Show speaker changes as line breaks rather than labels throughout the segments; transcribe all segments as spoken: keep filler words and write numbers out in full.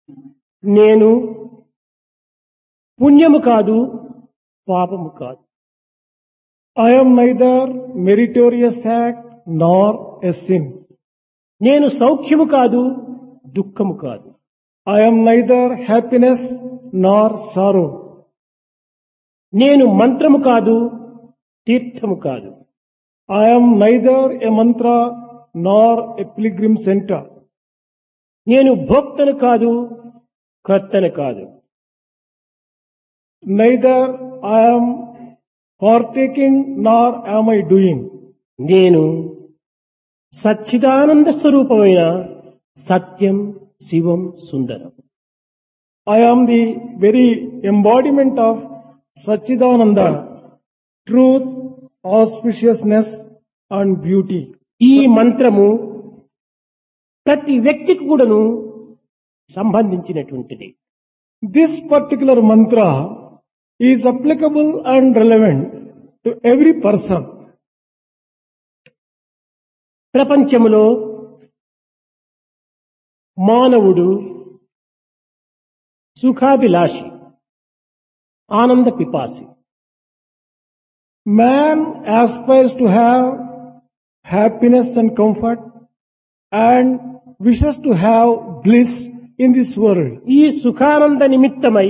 నేను పుణ్యము కాదు, పాపము కాదు.
I am neither meritorious act nor a sin.
నేను సౌఖ్యము కాదు, దుఃఖము కాదు.
I am neither happiness nor sorrow.
నేను మంత్రము కాదు, తీర్థము కాదు.
I am neither a mantra nor a pilgrim center.
నేను భోక్తను కాదు, కర్తను కాదు.
Neither I am partaking nor am I doing.
నేను సచ్చిదానంద స్వరూపమైన సత్యం, శివం, సుందరం.
I am the very embodiment of Satchidananda, truth, auspiciousness and beauty.
ఈ మంత్రము ప్రతి వ్యక్తికి కూడాను సంబంధించినటువంటిది.
This particular mantra is applicable and relevant to every person.
ప్రపంచములో మానవుడు సుఖాభిలాషి, ఆనంద పిపాసి.
Man aspires to have happiness and comfort and wishes to have bliss in this world.
ఈ సుఖానంద నిమిత్తమై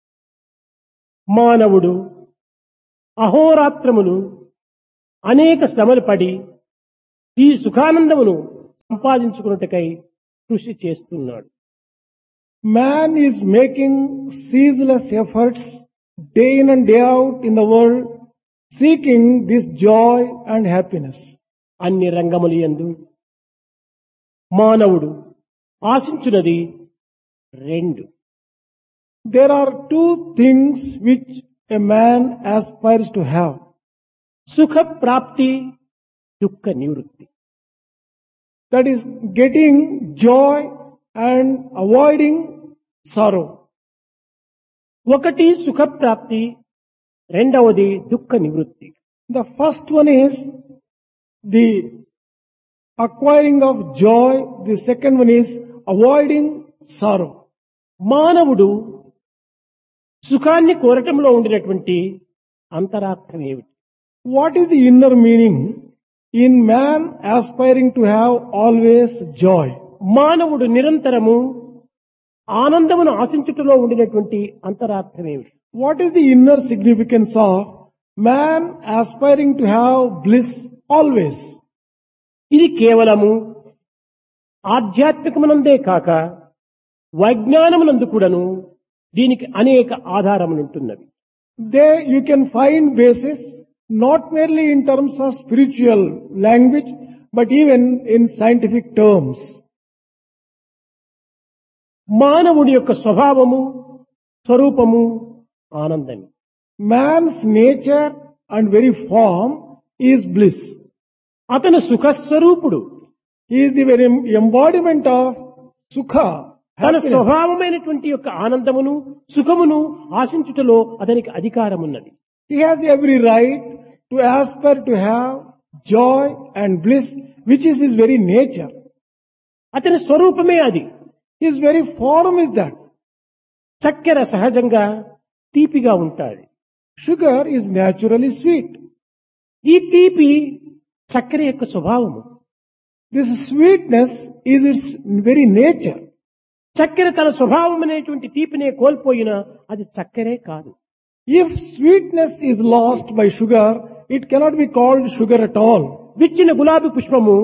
మానవుడు అహోరాత్రములు అనేక శ్రమలు పడి ఈ సుఖానందమును సంపాదించుకున్నట్టుకై కృషి చేస్తున్నాడు.
Man is making ceaseless efforts day in and day out in the world, seeking this joy and happiness.
అన్ని రంగముల యందు మానవుడు ఆశించున్నది రెండు.
There are two things which a man aspires to have.
సుఖ ప్రాప్తి, దుఃఖ నివృత్తి.
That is getting joy and avoiding sorrow.
ఒకటి సుఖ ప్రాప్తి, రెండవది దుఃఖ నివృత్తి.
The first one is the acquiring of joy. The second one is avoiding sorrow.
మానవుడు సుఖాన్ని కోరటంలో ఉండినటువంటి అంతరార్థం ఏమిటి?
What is the inner meaning in man aspiring to have always joy?
మానవుడు నిరంతరము ఆనందమును ఆశించుటలో ఉండినటువంటి అంతరార్థం ఏమిటి?
What is the inner significance of man aspiring to have bliss always?
ఇది కేవలము ఆధ్యాత్మికమునందే కాక వైజ్ఞానమునందు కూడాను దీనికి అనేక ఆధారములుంటున్నవి.
There you can find basis not merely in terms of spiritual language but even in scientific terms.
మానవుడి యొక్క స్వభావము, స్వరూపము ఆనందమే.
Man's nature and very form is bliss.
అతను సుఖస్వరూపుడు.
He is the very embodiment of sukha.
తన
happiness.
స్వభావమైనటువంటి యొక్క ఆనందమును, సుఖమును ఆశించుటలో అతనికి అధికారం ఉన్నది.
He has every right to aspire to have joy and bliss, which is his very nature.
అతని స్వరూపమే అది.
His very form is that.
చక్కెర సహజంగా తీపిగా ఉంటాది.
Sugar is naturally sweet.
ఈ తీపి చక్కెర యొక్క స్వభావము.
This sweetness is its very nature.
చక్కెర తన స్వభావం అనేటువంటి తీపినే కోల్పోయినా అది చక్కెరే కాదు.
If sweetness is lost by sugar, it cannot be called sugar at all.
విచ్చిన గులాబీ పుష్పము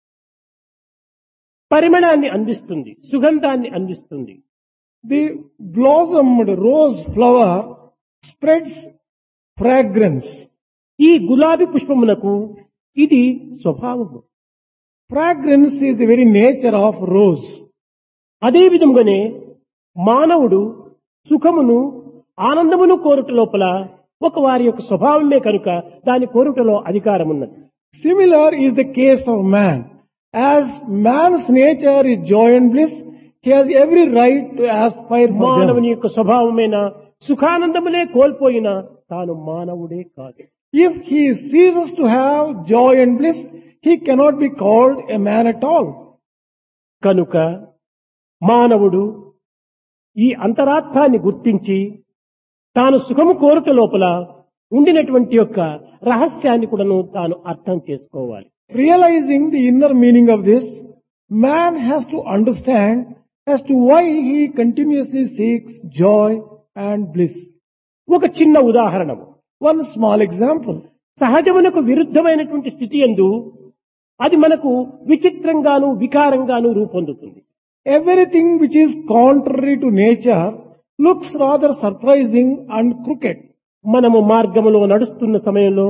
పరిమళాన్ని అందిస్తుంది, సుగంధాన్ని అందిస్తుంది.
The blossomed rose flower spreads fragrance.
ఈ గులాబీ పుష్పమునకు ఇది స్వభావము.
Fragrance is the very nature of rose.
అదే విధంగానే మానవుడు సుఖమును, ఆనందమును కోరుట లోపల ఒక వారి యొక్క స్వభావమే కనుక దాని కోరుటలో అధికారం ఉన్నది.
Similar is the case of man. As man's nature is joy and bliss, he has every right to aspire for
మానవుని
them.
యొక్క స్వభావమైన సుఖానందములే కోల్పోయినా తాను మానవుడే కాదు.
If he ceases to have joy and bliss, he cannot be called a man at all.
కనుక మానవుడు ఈ అంతరార్థాన్ని గుర్తించి తాను సుఖము కోరుట లోపల ఉండినటువంటి యొక్క రహస్యాన్ని కూడాను తాను అర్థం చేసుకోవాలి.
Realizing the inner meaning of this, man has to understand as to why he continuously seeks joy and bliss.
ఒక చిన్న ఉదాహరణము.
One small example.
సహజమునకు విరుద్ధమైనటువంటి స్థితి యందు అది మనకు విచిత్రంగాను వికారంగాను రూపొందుతుంది.
Everything which is contrary to nature looks rather surprising and crooked.
మనము మార్గములో నడుస్తున్న సమయంలో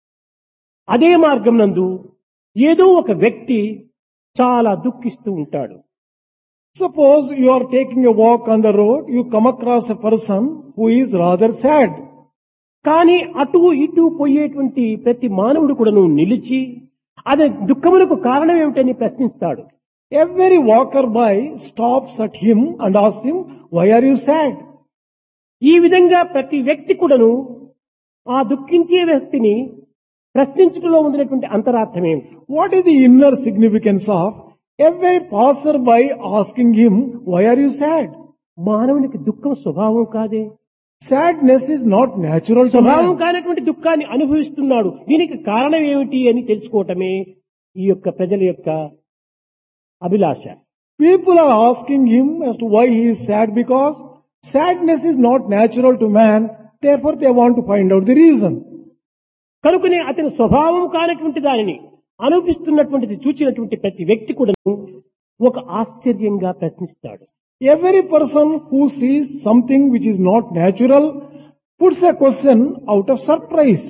అదే మార్గం నందు ఏదో ఒక వ్యక్తి చాలా దుఃఖిస్తూ ఉంటాడు.
Suppose you are taking a walk on the road, you come across a person who is rather sad.
కానీ అటు ఇటు పోయేటువంటి ప్రతి మానవుడు కూడాను నిలిచి అదే దుఃఖమునకు కారణం ఏమిటని ప్రశ్నిస్తాడు.
Every walker by stops at him and asks him, why are you sad?
ఈ విధంగా ప్రతి వ్యక్తి కూడాను ఆ దుఃఖించే వ్యక్తిని ప్రశ్నించుటలో ఉండినటువంటి అంతరార్థం ఏమిటి?
What is the inner significance of every passerby asking him, why are you sad?
మానవునికి దుఃఖం స్వభావం కాదే.
Sadness is not natural to
స్వభావం
man.
కానటువంటి దుఃఖాన్ని అనుభవిస్తున్నాడు. దీనికి కారణం ఏమిటి అని తెలుసుకోవటమే ఈ యొక్క ప్రజల యొక్క అభిలాష.
People are asking him as to why he is sad because sadness is not natural to man. Therefore they want to find out the reason.
కనుకనే అతని స్వభావం కానటువంటి దానిని అనుభవిస్తున్నటువంటిది చూచినటువంటి ప్రతి వ్యక్తి కూడా ఒక ఆశ్చర్యంగా ప్రశ్నిస్తాడు.
Every person who sees something which is not natural puts a question out of surprise.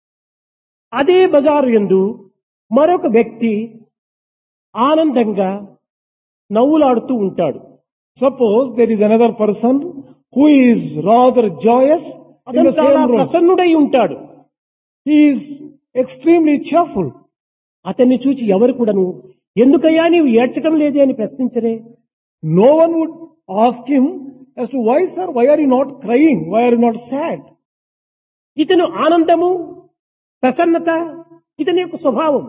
అదే బజారు యందు మరొక వ్యక్తి ఆనందంగా నవ్వులాడుతూ ఉంటాడు.
Suppose there is another person who is rather joyous in
అతను
the
చాలా
same road.
ప్రసన్నుడై ఉంటాడు.
He is extremely cheerful.
అతన్ని చూచి ఎవరు కూడాను ఎందుకయ్యా నీవు ఏడ్చడం లేదే అని ప్రశ్నించరే.
No one would ask him as to why sir, why are you not crying? Why are you not sad?
ఇతను ఆనందము ప్రసన్నత ఇతని యొక్క స్వభావము.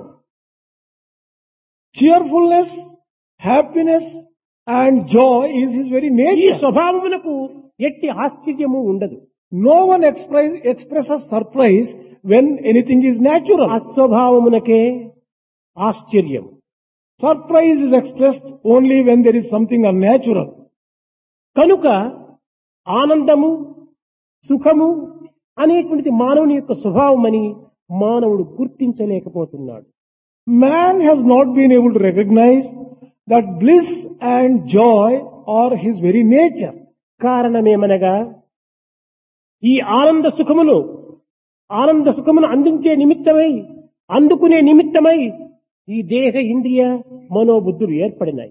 Cheerfulness, happiness and joy is his very
ఈ
nature.
స్వభావమునకు ఎట్టి ఆశ్చర్యము ఉండదు.
No one express, expresses surprise when anything is natural.
అస్వభావమునకే ఆశ్చర్యం.
Surprise is expressed only when there is something unnatural.
కనుక ఆనందము సుఖము అనేటువంటిది మానవుని యొక్క స్వభావమని మానవుడు గుర్తించలేకపోతున్నాడు.
Man has not been able to recognize that bliss and joy are his very nature.
కారణమేమనగా ఈ ఆనంద సుఖమును ఆనంద సుఖమును అందించే నిమిత్తమై అందుకునే నిమిత్తమై ఈ దేహ ఇంద్రియ మనోబుద్ధులు ఏర్పడినాయి.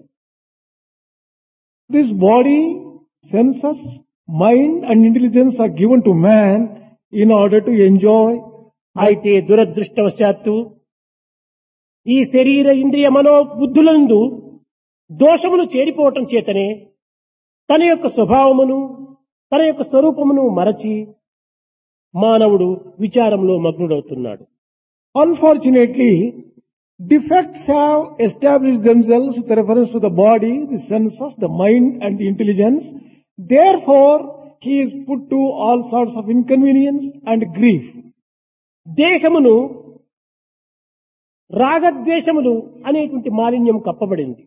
This body, senses, mind and intelligence are given to man in order to enjoy.
అయితే దురదృష్టవశాత్తు ఈ శరీర ఇంద్రియ మనోబుద్ధులందు దోషములు చేరిపోవటం చేతనే తన యొక్క స్వభావమును తన యొక్క స్వరూపమును మరచి మానవుడు విచారంలో మగ్నుడవుతున్నాడు.
Unfortunately, defects have established themselves with reference to the body, the senses, the mind and the intelligence. Therefore, he is put to all sorts of inconvenience and grief.
దేహమును రాగద్వేషములు అనేటువంటి మాలిన్యం కప్పబడింది.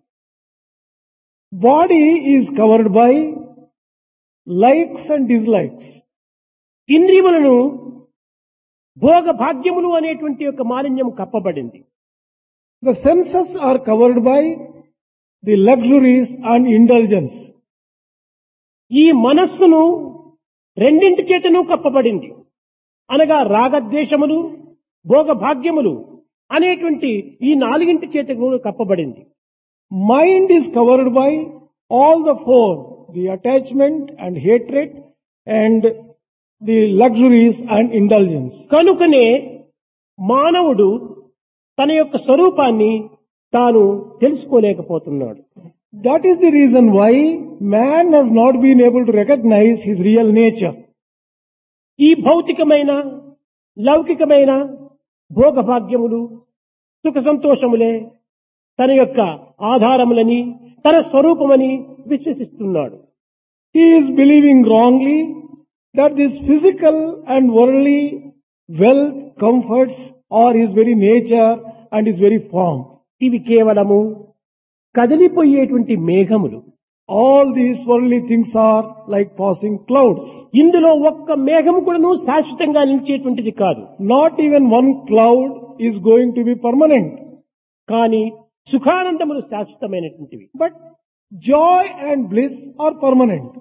Body is covered by likes and dislikes.
ఇంద్రియములను భోగ భాగ్యములు అనేటువంటి యొక్క మాలిన్యం కప్పబడింది.
The senses are covered by the luxuries and indulgence.
ఈ మనస్సును రెండింటి చేతను కప్పబడింది. అనగా రాగద్వేషములు భోగ భాగ్యములు అనేటువంటి ఈ నాలుగింటి చేత కూడా కప్పబడింది.
Mind is covered by all the four, the attachment and hatred and the luxuries and indulgence.
కనుకనే మానవుడు తన యొక్క స్వరూపాన్ని తాను తెలుసుకోలేకపోతున్నాడు.
That is the reason why man has not been able to recognize his real nature.
ఈ భౌతికమైన లౌకికమైన భోగభాగ్యములు సుఖ సంతోషములే తన యొక్క ఆధారములని తన స్వరూపమని విశ్వసిస్తున్నాడు.
he is believing wrongly that this physical and worldly wealth, comforts are his very nature and his very form.
ఇవి కేవలము కదిలిపోయేటువంటి మేఘములు.
All these worldly things are like passing clouds.
ఇందులో ఒక్క మేఘము కూడాను శాశ్వతంగా నిలిచేటువంటిది కాదు.
Not even one cloud is going to be permanent.
కానీ సుఖానందములు శాశ్వతమైనటువంటివి.
But joy and bliss are permanent.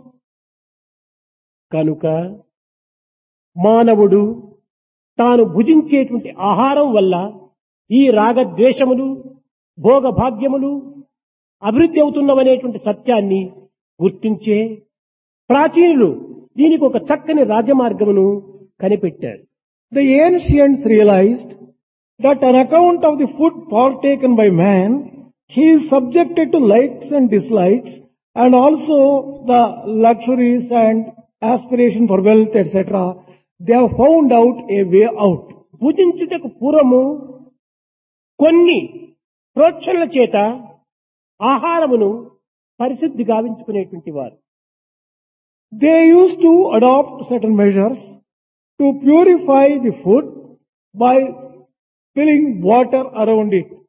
కనుక మానవుడు తాను భుజించేటువంటి ఆహారం వల్ల ఈ రాగద్వేషములు భోగభాగ్యములు అభివృద్ధి అవుతున్నవనేటువంటి సత్యాన్ని గుర్తించే ప్రాచీనులు దీనికి ఒక చక్కని రాజమార్గమును కనిపెట్టారు.
The ancients realized that on account of the food partaken by man, he is subjected to likes and dislikes and also the luxuries and aspiration for wealth, et cetera. They have found out a way out.
భుజించుటకు పూర్వము కొన్ని ప్రోక్షణల చేత ఆహారమును పరిశుద్ధి గావించుకునేటువంటి వారు.
They used to adopt certain measures to purify the food by filling water around it.